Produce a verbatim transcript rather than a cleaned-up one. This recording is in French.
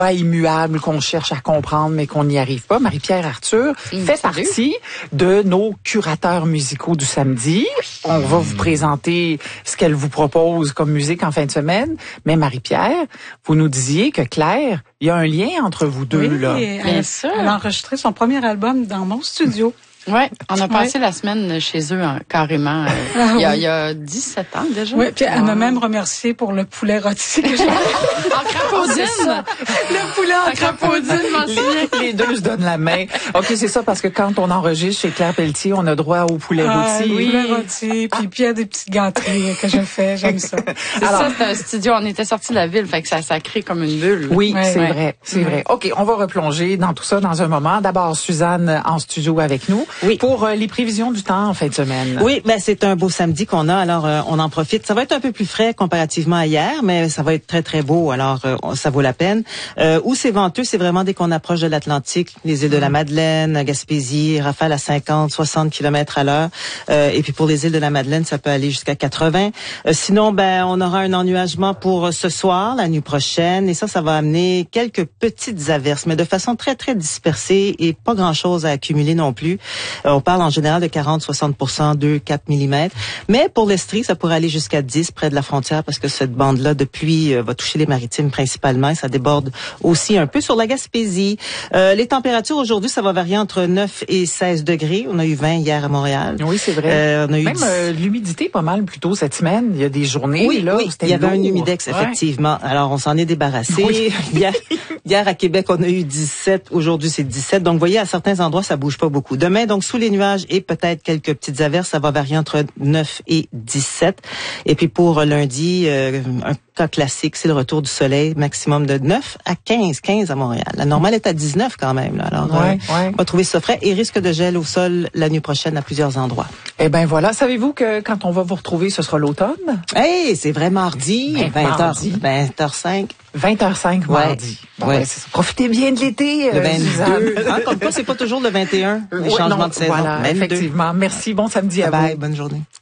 pas immuable qu'on cherche à comprendre mais qu'on n'y arrive pas. Marie-Pierre Arthur mmh, fait salut. partie de nos curateurs musicaux du samedi. On va vous présenter ce qu'elle vous propose comme musique en fin de semaine. Mais Marie-Pierre, vous nous disiez que Claire, il y a un lien entre vous deux oui, là. Oui, bien sûr. Elle a enregistré son premier album dans mon studio. Oui, on a passé ouais. la semaine chez eux hein, carrément. Euh, ah, il, y a, oui. il y a dix-sept ans déjà. Oui, puis elle wow. m'a même remercié pour le poulet rôti que j'ai en crapaudine. Le poulet en, en crapaudine, les, les deux se donnent la main. OK, c'est ça parce que quand on enregistre chez Claire Pelletier, on a droit au poulet ah, rôti. Oui, poulet rôti, puis puis il y a des petites gâteries que je fais, j'aime ça. C'est Alors, ça, c'est un studio, on était sortis de la ville, fait que ça ça crée comme une bulle. Oui, ouais, c'est ouais. vrai, c'est ouais. vrai. OK, on va replonger dans tout ça dans un moment. D'abord Suzanne en studio avec nous. Oui. Pour euh, les prévisions du temps en fin de semaine. Oui, ben c'est un beau samedi qu'on a, alors euh, on en profite. Ça va être un peu plus frais comparativement à hier, mais ça va être très très beau, alors euh, ça vaut la peine. Euh, où c'est venteux, c'est vraiment dès qu'on approche de l'Atlantique, les îles de la Madeleine, Gaspésie, rafale à cinquante, soixante kilomètres à l'heure. Euh, et puis pour les îles de la Madeleine, ça peut aller jusqu'à quatre-vingts. Euh, sinon, ben on aura un ennuagement pour ce soir, la nuit prochaine, et ça, ça va amener quelques petites averses, mais de façon très très dispersée et pas grand-chose à accumuler non plus. Euh, on parle en général de quarante à soixante pour cent, deux à quatre millimètres. Mais pour l'Estrie, ça pourrait aller jusqu'à dix près de la frontière parce que cette bande-là de pluie euh, va toucher les maritimes principalement et ça déborde aussi un peu sur la Gaspésie. Euh, les températures aujourd'hui, ça va varier entre neuf et seize degrés. On a eu vingt hier à Montréal. Oui, c'est vrai. Euh, on a eu Même dix... euh, l'humidité pas mal plus tôt cette semaine. Il y a des journées oui, là, oui, où c'était il y avait lourd. un humidex effectivement. Ouais. Alors on s'en est débarrassé. Oui. hier, hier à Québec, on a eu dix-sept. Aujourd'hui, c'est dix-sept. Donc vous voyez, à certains endroits, ça bouge pas beaucoup. Demain, donc sous les nuages et peut-être quelques petites averses, ça va varier entre neuf et dix-sept. Et puis pour lundi, euh, un cas classique, c'est le retour du soleil, maximum de neuf à quinze, quinze à Montréal. La normale est à dix-neuf quand même. Là. Alors, ouais, euh, ouais. on va trouver ça frais et risque de gel au sol la nuit prochaine à plusieurs endroits. Eh ben voilà, savez-vous que quand on va vous retrouver, ce sera l'automne? Hey, c'est vrai mardi, ben, vingt heures, vingt heures cinq. vingt heures cinq ouais. mardi. Bon, ouais. Ouais, profitez bien de l'été, le euh, vingt-deux. Hein, comme quoi, c'est pas toujours le vingt et un, les ouais, changements non, de saison. Voilà, vingt-deux. effectivement. Merci, bon samedi à bye vous. Bye, bonne journée.